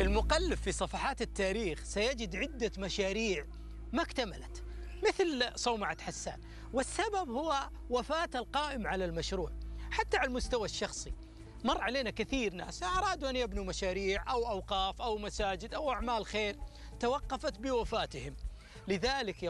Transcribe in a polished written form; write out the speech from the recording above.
المقلب في صفحات التاريخ سيجد عدة مشاريع ما اكتملت، مثل صومعة حسان، والسبب هو وفاة القائم على المشروع. حتى على المستوى الشخصي مر علينا كثير ناس أرادوا أن يبنوا مشاريع أو أوقاف أو مساجد أو أعمال خير توقفت بوفاتهم. لذلك